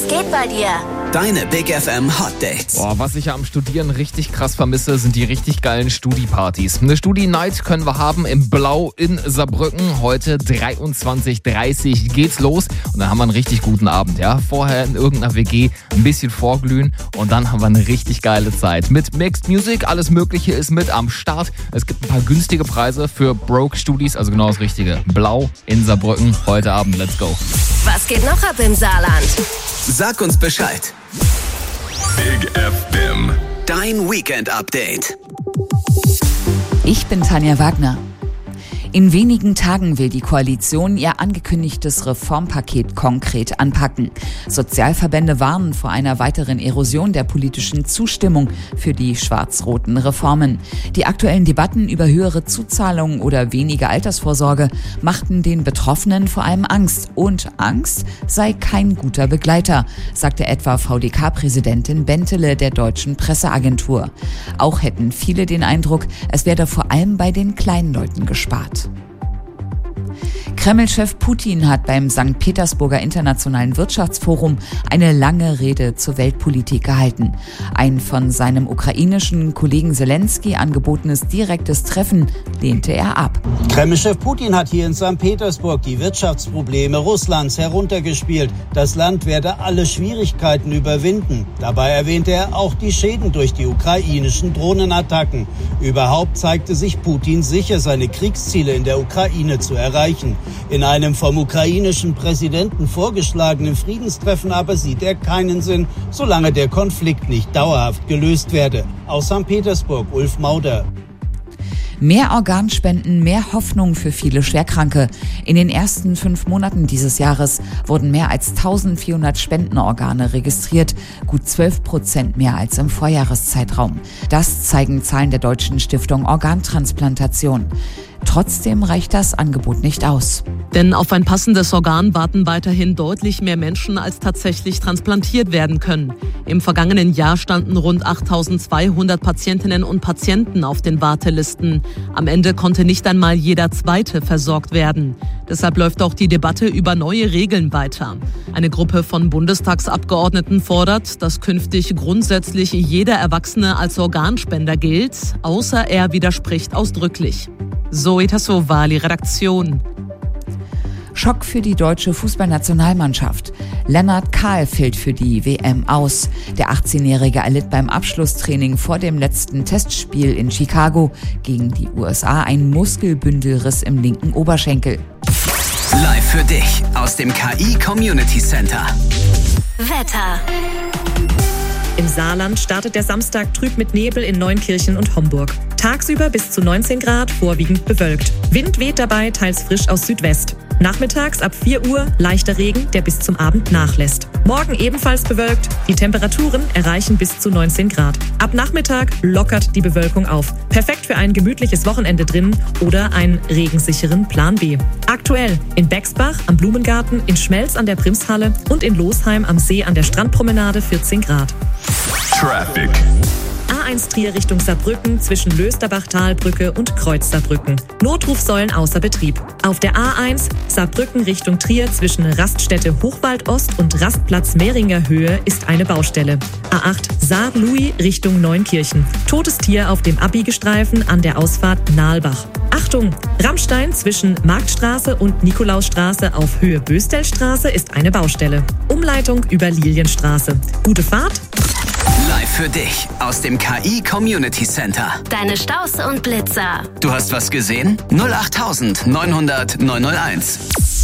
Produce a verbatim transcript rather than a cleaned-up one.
Was geht bei dir? Deine Big F M Hot Dates. Boah, was ich ja am Studieren richtig krass vermisse, sind die richtig geilen Studi-Partys. Eine Studi-Night können wir haben im Blau in Saarbrücken. Heute dreiundzwanzig Uhr dreißig geht's los und dann haben wir einen richtig guten Abend. Ja, vorher in irgendeiner W G ein bisschen vorglühen und dann haben wir eine richtig geile Zeit. Mit Mixed Music, alles Mögliche ist mit am Start. Es gibt ein paar günstige Preise für Broke-Studis, also genau das Richtige. Blau in Saarbrücken, heute Abend. Let's go. Was geht noch ab im Saarland? Sag uns Bescheid. Big F M. Dein Weekend-Update. Ich bin Tanja Wagner. In wenigen Tagen will die Koalition ihr angekündigtes Reformpaket konkret anpacken. Sozialverbände warnen vor einer weiteren Erosion der politischen Zustimmung für die schwarz-roten Reformen. Die aktuellen Debatten über höhere Zuzahlungen oder weniger Altersvorsorge machten den Betroffenen vor allem Angst. Und Angst sei kein guter Begleiter, sagte etwa V D K-Präsidentin Bentele der Deutschen Presseagentur. Auch hätten viele den Eindruck, es werde vor allem bei den kleinen Leuten gespart. Kreml-Chef Putin hat beim Sankt Petersburger Internationalen Wirtschaftsforum eine lange Rede zur Weltpolitik gehalten. Ein von seinem ukrainischen Kollegen Zelensky angebotenes direktes Treffen lehnte er ab. Kreml-Chef Putin hat hier in Sankt Petersburg die Wirtschaftsprobleme Russlands heruntergespielt. Das Land werde alle Schwierigkeiten überwinden. Dabei erwähnte er auch die Schäden durch die ukrainischen Drohnenattacken. Überhaupt zeigte sich Putin sicher, seine Kriegsziele in der Ukraine zu erreichen. In einem vom ukrainischen Präsidenten vorgeschlagenen Friedenstreffen aber sieht er keinen Sinn, solange der Konflikt nicht dauerhaft gelöst werde. Aus Sankt Petersburg, Ulf Mauder. Mehr Organspenden, mehr Hoffnung für viele Schwerkranke. In den ersten fünf Monaten dieses Jahres wurden mehr als eintausendvierhundert Spendenorgane registriert, gut zwölf Prozent mehr als im Vorjahreszeitraum. Das zeigen Zahlen der Deutschen Stiftung Organtransplantation. Trotzdem reicht das Angebot nicht aus. Denn auf ein passendes Organ warten weiterhin deutlich mehr Menschen, als tatsächlich transplantiert werden können. Im vergangenen Jahr standen rund achttausendzweihundert Patientinnen und Patienten auf den Wartelisten. Am Ende konnte nicht einmal jeder Zweite versorgt werden. Deshalb läuft auch die Debatte über neue Regeln weiter. Eine Gruppe von Bundestagsabgeordneten fordert, dass künftig grundsätzlich jeder Erwachsene als Organspender gilt, außer er widerspricht ausdrücklich. Zoe Tassovali, Redaktion. Schock für die deutsche Fußballnationalmannschaft. Lennart Kahl fällt für die W M aus. Der achtzehnjährige erlitt beim Abschlusstraining vor dem letzten Testspiel in Chicago gegen die U S A einen Muskelbündelriss im linken Oberschenkel. Live für dich aus dem K I Community Center. Wetter. Im Saarland startet der Samstag trüb mit Nebel in Neunkirchen und Homburg. Tagsüber bis zu neunzehn Grad, vorwiegend bewölkt. Wind weht dabei teils frisch aus Südwest. Nachmittags ab vier Uhr leichter Regen, der bis zum Abend nachlässt. Morgen ebenfalls bewölkt. Die Temperaturen erreichen bis zu neunzehn Grad. Ab Nachmittag lockert die Bewölkung auf. Perfekt für ein gemütliches Wochenende drin oder einen regensicheren Plan B. Aktuell in Bexbach am Blumengarten, in Schmelz an der Primshalle und in Losheim am See an der Strandpromenade vierzehn Grad. Traffic. A eins Trier Richtung Saarbrücken zwischen Lösterbach-Talbrücke und Kreuz Saarbrücken. Notrufsäulen außer Betrieb. Auf der A eins Saarbrücken Richtung Trier zwischen Raststätte Hochwald Ost und Rastplatz Mehringer Höhe ist eine Baustelle. A acht Saar-Louis Richtung Neunkirchen. Totes Tier auf dem Abbiegestreifen an der Ausfahrt Nalbach. Achtung! Rammstein zwischen Marktstraße und Nikolausstraße auf Höhe Böstelstraße ist eine Baustelle. Umleitung über Lilienstraße. Gute Fahrt! Live für dich aus dem K I Community Center. Deine Staus und Blitzer. Du hast was gesehen? null acht neunhundert neunhunderteins.